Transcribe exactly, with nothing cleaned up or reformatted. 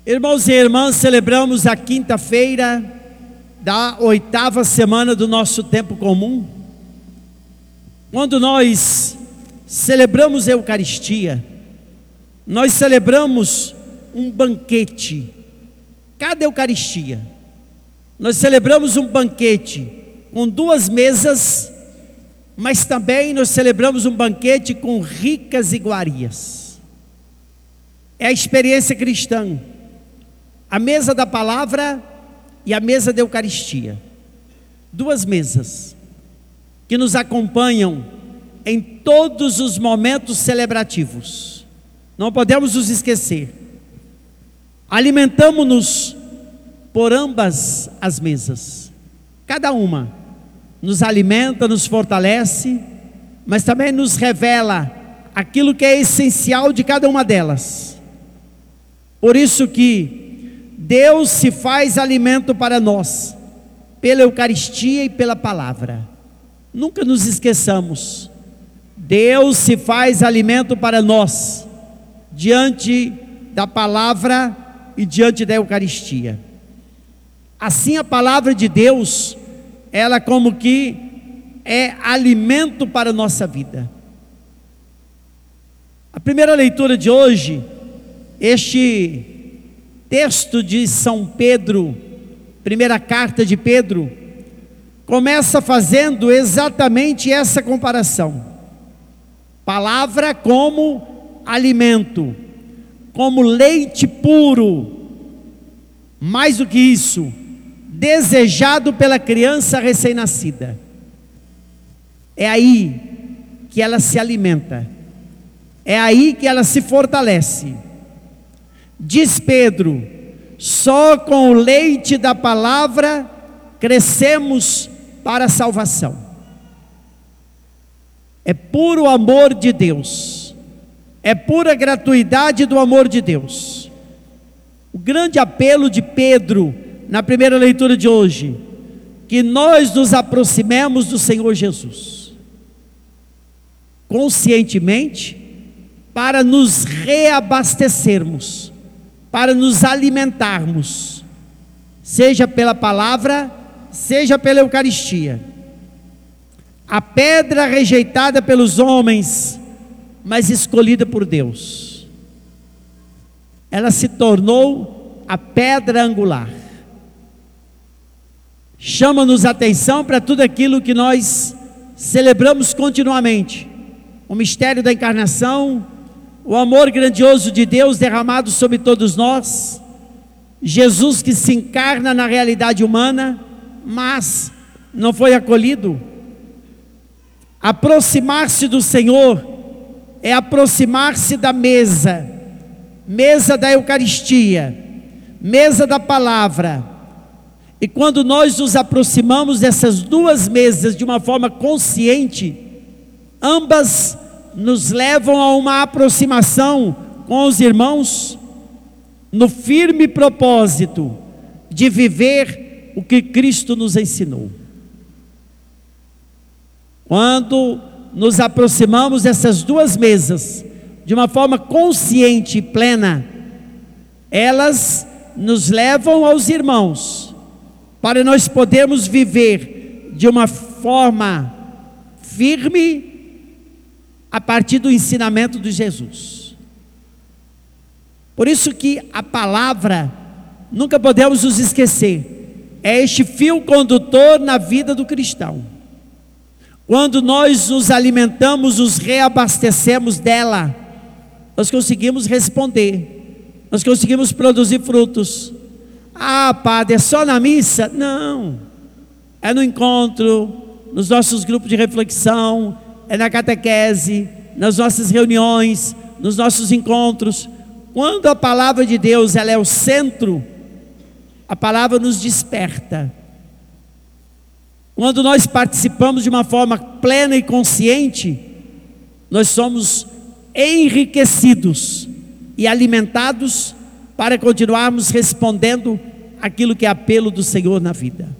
Irmãos e irmãs, celebramos a quinta-feira da oitava semana do nosso tempo comum, quando nós celebramos a Eucaristia. Nós celebramos um banquete. Cada Eucaristia nós celebramos um banquete com duas mesas, mas também nós celebramos um banquete com ricas iguarias. É a experiência cristã, a mesa da palavra e a mesa da Eucaristia. Duas mesas que nos acompanham em todos os momentos celebrativos. Não podemos nos esquecer. Alimentamos-nos por ambas as mesas. Cada uma nos alimenta, nos fortalece, mas também nos revela aquilo que é essencial de cada uma delas. Por isso que Deus se faz alimento para nós, pela Eucaristia e pela palavra. Nunca nos esqueçamos. Deus se faz alimento para nós, diante da palavra e diante da Eucaristia. Assim, a palavra de Deus, ela como que é alimento para a nossa vida. A primeira leitura de hoje, este texto de São Pedro, primeira carta de Pedro, começa fazendo exatamente essa comparação. Palavra como alimento, como leite puro, mais do que isso, desejado pela criança recém-nascida. É aí que ela se alimenta, é aí que ela se fortalece. Diz Pedro: só com o leite da palavra crescemos para a salvação. É puro amor de Deus, é pura gratuidade do amor de Deus. O grande apelo de Pedro na primeira leitura de hoje, que nós nos aproximemos do Senhor Jesus, conscientemente, para nos reabastecermos, para nos alimentarmos, seja pela palavra, seja pela Eucaristia. A pedra rejeitada pelos homens, mas escolhida por Deus, ela se tornou a pedra angular. Chama-nos a atenção para tudo aquilo que nós celebramos continuamente: o mistério da encarnação, o amor grandioso de Deus derramado sobre todos nós, Jesus que se encarna na realidade humana, mas não foi acolhido. Aproximar-se do Senhor é aproximar-se da mesa, mesa da Eucaristia, mesa da palavra. E quando nós nos aproximamos dessas duas mesas de uma forma consciente, ambas nos levam a uma aproximação com os irmãos, no firme propósito de viver o que Cristo nos ensinou. Quando nos aproximamos dessas duas mesas de uma forma consciente e plena, elas nos levam aos irmãos, para nós podermos viver de uma forma firme a partir do ensinamento de Jesus. Por isso que a palavra, nunca podemos nos esquecer, é este fio condutor na vida do cristão. Quando nós nos alimentamos, nos reabastecemos dela, nós conseguimos responder, nós conseguimos produzir frutos. Ah, padre, é só na missa? Não, é no encontro, nos nossos grupos de reflexão, é na catequese, nas nossas reuniões, nos nossos encontros. Quando a palavra de Deus ela é o centro, a palavra nos desperta. Quando nós participamos de uma forma plena e consciente, nós somos enriquecidos e alimentados para continuarmos respondendo aquilo que é apelo do Senhor na vida.